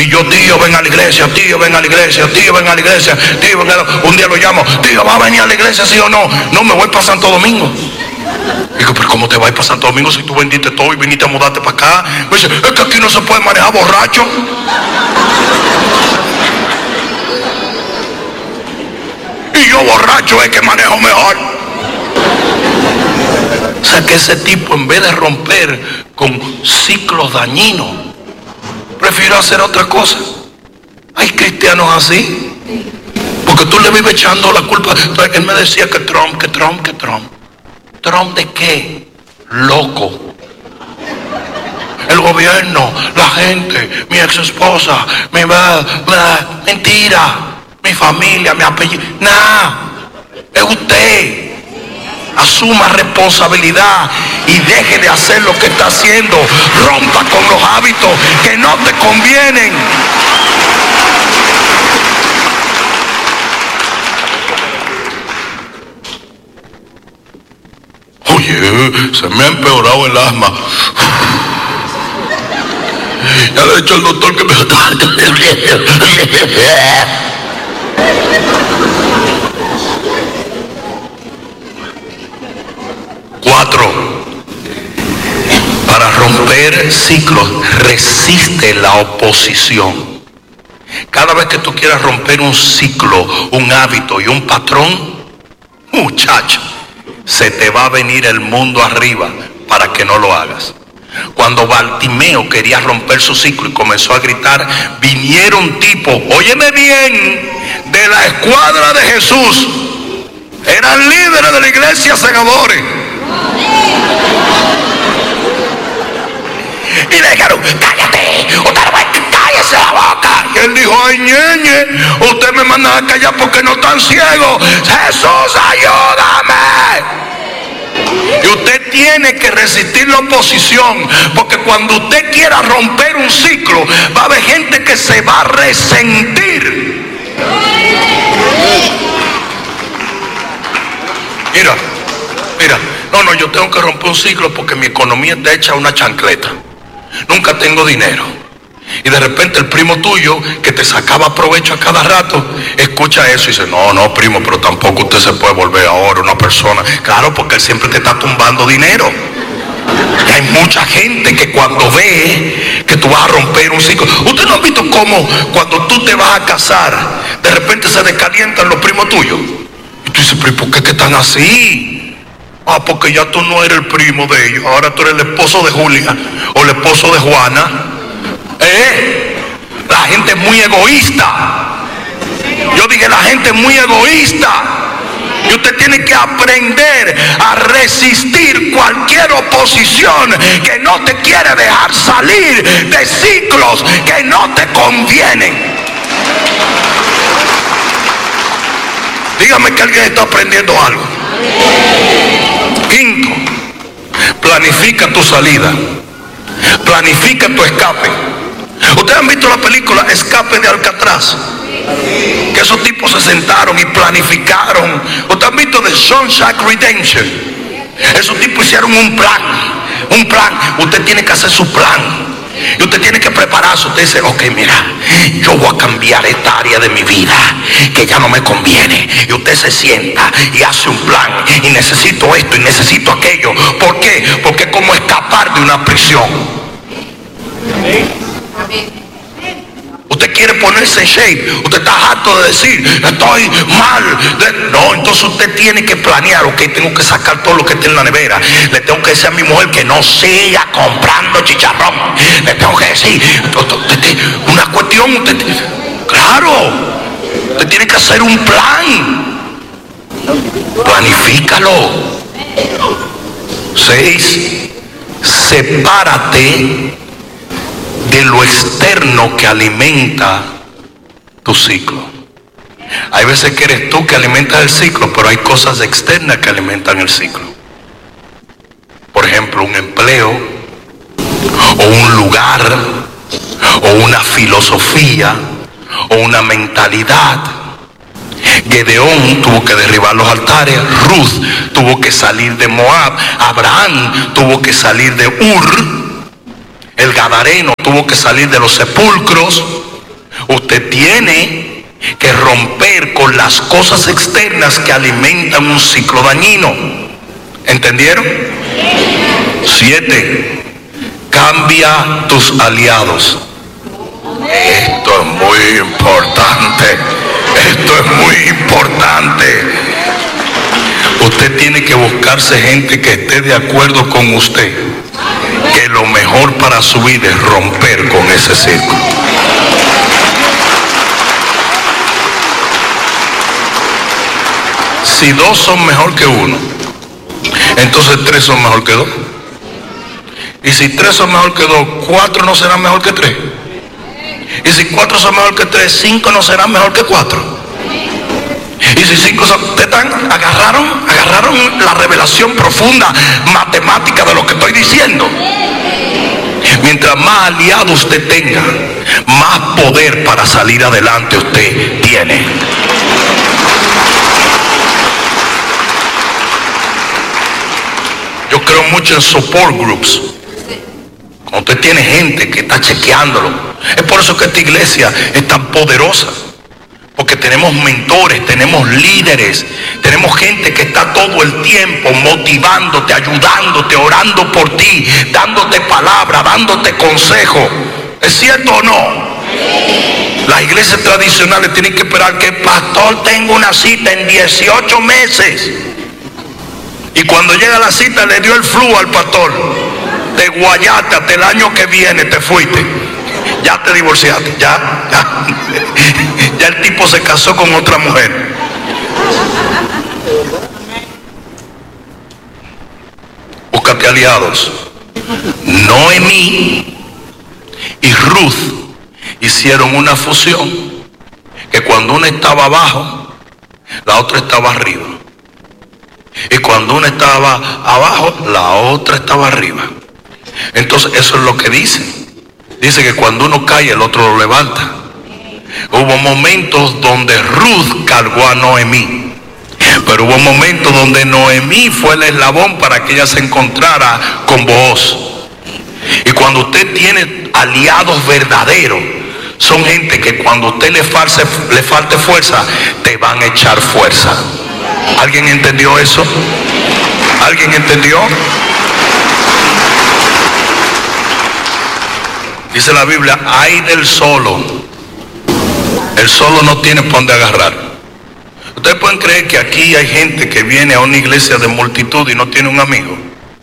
Y yo, tío, ven a la iglesia, tío, ven a la iglesia, tío, ven a la iglesia, tío, ven a la... Un día lo llamo, tío, ¿va a venir a la iglesia, sí o no? No, me voy para Santo Domingo. Digo, pero ¿cómo te vas para Santo Domingo si tú vendiste todo y viniste a mudarte para acá? Me dice, es que aquí no se puede manejar borracho. Y yo borracho es que manejo mejor. O sea que ese tipo, en vez de romper con ciclos dañinos, prefiero hacer otra cosa. Hay cristianos así, porque tú le vives echando la culpa. Entonces, él me decía que Trump. ¿Trump de qué? Loco. El gobierno, la gente, mi ex esposa, mentira, mi familia, mi apellido. Nada, es usted. Asuma responsabilidad y deje de hacer lo que está haciendo. Rompa con los hábitos que no te convienen. Oye, se me ha empeorado el asma. Ya le he dicho al doctor que me... 4. Para romper ciclos, resiste la oposición. Cada vez que tú quieras romper un ciclo, un hábito y un patrón, muchacho, se te va a venir el mundo arriba para que no lo hagas. Cuando Bartimeo quería romper su ciclo y comenzó a gritar, vinieron tipos, óyeme bien, de la escuadra de Jesús. Eran líderes de la iglesia, segadores. Y le dijeron, cállate, cállese la boca. Y él dijo, ay, ñeñe, usted me manda a callar porque no están ciegos. Jesús, ayúdame. Y usted tiene que resistir la oposición, porque cuando usted quiera romper un ciclo, va a haber gente que se va a resentir. Mira, no, yo tengo que romper un ciclo porque mi economía está hecha una chancleta. Nunca tengo dinero. Y de repente el primo tuyo, que te sacaba provecho a cada rato, escucha eso y dice, no, primo, pero tampoco usted se puede volver ahora una persona. Claro, porque él siempre te está tumbando dinero. Y hay mucha gente que cuando ve que tú vas a romper un ciclo, ¿usted no ha visto cómo cuando tú te vas a casar, de repente se descalientan los primos tuyos? Y tú dices, pero ¿por qué que están así? Ah, porque ya tú no eres el primo de ellos, ahora tú eres el esposo de Julia o el esposo de Juana. La gente es muy egoísta. Yo dije, la gente es muy egoísta. Y usted tiene que aprender a resistir cualquier oposición que no te quiere dejar salir de ciclos que no te convienen. Dígame que alguien está aprendiendo algo. 5. Planifica tu salida. Planifica tu escape. ¿Ustedes han visto la película Escape de Alcatraz? Que esos tipos se sentaron y planificaron. ¿Ustedes han visto The Shawshank Redemption? Esos tipos hicieron un plan. Usted tiene que hacer su plan. Y usted tiene que prepararse. Usted dice, ok, mira, yo voy a cambiar esta área de mi vida que ya no me conviene. Y usted se sienta y hace un plan. Y necesito esto y necesito aquello. ¿Por qué? Porque es como escapar de una prisión. Usted quiere ponerse en shape. Usted está harto de decir, estoy mal. No, entonces usted tiene que planear. Ok, tengo que sacar todo lo que está en la nevera. Le tengo que decir a mi mujer que no siga comprando chicharrón. Le tengo que decir, una cuestión. Claro, usted tiene que hacer un plan. Planifícalo. 6. Sepárate de lo externo que alimenta tu ciclo. Hay veces que eres tú que alimentas el ciclo, pero hay cosas externas que alimentan el ciclo. Por ejemplo, un empleo, o un lugar, o una filosofía, o una mentalidad. Gedeón tuvo que derribar los altares, Ruth tuvo que salir de Moab, Abraham tuvo que salir de Ur, el gadareno tuvo que salir de los sepulcros. Usted tiene que romper con las cosas externas que alimentan un ciclo dañino. ¿Entendieron? 7. Cambia tus aliados. Esto es muy importante. Esto es muy importante. Usted tiene que buscarse gente que esté de acuerdo con usted, que lo mejor para su vida es romper con ese círculo. Si 2 son mejor que 1, entonces 3 son mejor que 2. Y si 3 son mejor que 2, 4 no serán mejor que 3. Y si 4 son mejor que 3, 5 no serán mejor que 4. Y si 5 son... ¿Ustedes agarraron la revelación profunda matemática de lo que estoy diciendo? Mientras más aliados usted tenga, más poder para salir adelante usted tiene. Yo creo mucho en support groups. Cuando usted tiene gente que está chequeándolo. Es por eso que esta iglesia es tan poderosa. Porque tenemos mentores, tenemos líderes, tenemos gente que está todo el tiempo motivándote, ayudándote, orando por ti, dándote palabra, dándote consejo. ¿Es cierto o no? Las iglesias tradicionales tienen que esperar que el pastor tenga una cita en 18 meses. Y cuando llega la cita le dio el flu al pastor. Te guayaste hasta el año que viene, te fuiste. Ya te divorciaste, ya el tipo se casó con otra mujer. Búscate aliados. Noemí y Ruth hicieron una fusión, que cuando una estaba abajo, la otra estaba arriba. Y cuando una estaba abajo, la otra estaba arriba. Entonces eso es lo que dice. Dice que cuando uno cae, el otro lo levanta. Hubo momentos donde Ruth cargó a Noemí, pero hubo momentos donde Noemí fue el eslabón para que ella se encontrara con Booz. Y cuando usted tiene aliados verdaderos, son gente que cuando usted le falte fuerza, te van a echar fuerza. ¿Alguien entendió eso? ¿Alguien entendió? Dice la Biblia, ay del solo. El solo no tiene por dónde agarrar. Ustedes pueden creer que aquí hay gente que viene a una iglesia de multitud y no tiene un amigo.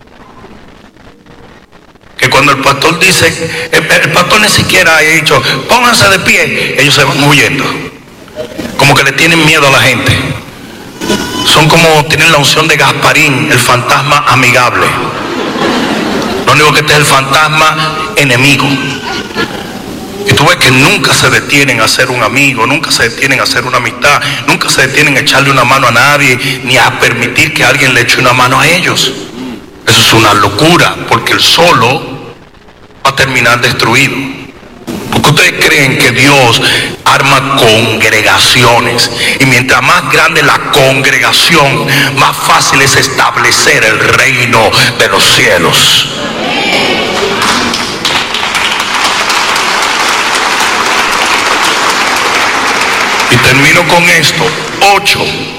Que cuando el pastor dice, el pastor ni siquiera ha dicho, pónganse de pie, ellos se van huyendo. Como que le tienen miedo a la gente. Son como, tienen la unción de Gasparín, el fantasma amigable. Lo único que este es el fantasma enemigo. Y tú ves que nunca se detienen a ser un amigo, nunca se detienen a hacer una amistad, nunca se detienen a echarle una mano a nadie, ni a permitir que alguien le eche una mano a ellos. Eso es una locura, porque el solo va a terminar destruido. Porque ustedes creen que Dios arma congregaciones, y mientras más grande la congregación, más fácil es establecer el reino de los cielos. Y termino con esto. 8.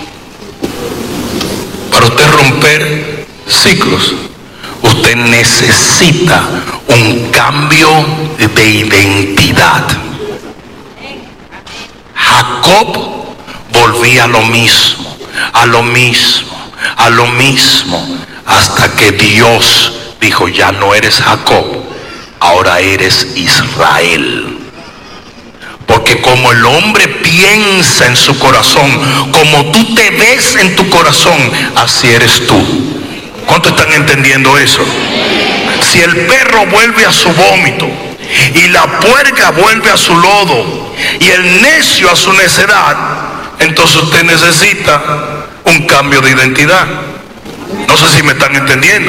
Para usted romper ciclos, usted necesita un cambio de identidad. Jacob volvía a lo mismo, a lo mismo, a lo mismo, hasta que Dios dijo, ya no eres Jacob, ahora eres Israel. Porque como el hombre piensa en su corazón, como tú te ves en tu corazón, así eres tú. ¿Cuántos están entendiendo eso? Si el perro vuelve a su vómito, y la puerca vuelve a su lodo, y el necio a su necedad, entonces usted necesita un cambio de identidad. No sé si me están entendiendo.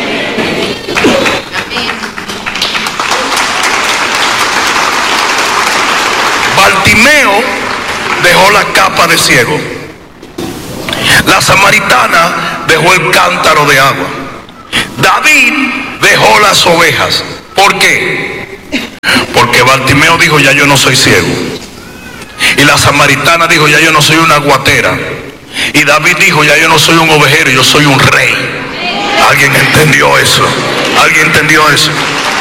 Bartimeo dejó la capa de ciego. La samaritana dejó el cántaro de agua. David dejó las ovejas. ¿Por qué? Porque Bartimeo dijo, ya yo no soy ciego. Y la samaritana dijo, ya yo no soy una guatera. Y David dijo, ya yo no soy un ovejero, yo soy un rey. ¿Alguien entendió eso? ¿Alguien entendió eso?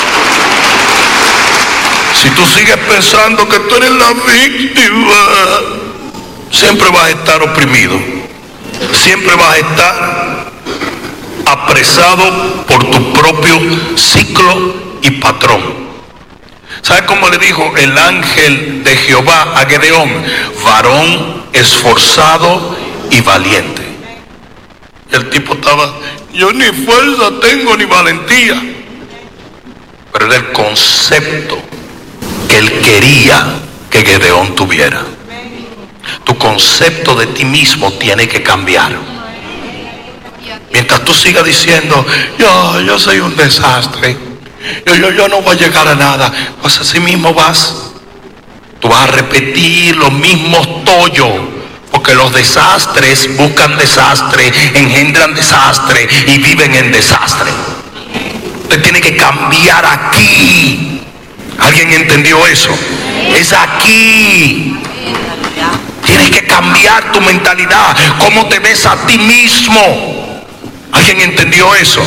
Si tú sigues pensando que tú eres la víctima, siempre vas a estar oprimido. Siempre vas a estar apresado por tu propio ciclo y patrón. ¿Sabe cómo le dijo el ángel de Jehová a Gedeón? Varón esforzado y valiente. El tipo estaba, yo ni fuerza tengo ni valentía. Pero era el concepto que él quería que Gedeón tuviera. Tu concepto de ti mismo tiene que cambiar. Mientras tú sigas diciendo, yo soy un desastre, yo no voy a llegar a nada, pues así mismo vas. Tú vas a repetir los mismos tollos, porque los desastres buscan desastre, engendran desastre y viven en desastre. Usted tiene que cambiar aquí. ¿Alguien entendió eso? Es aquí. Tienes que cambiar tu mentalidad, cómo te ves a ti mismo. ¿Alguien entendió eso?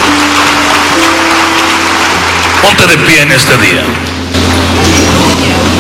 Ponte de pie en este día.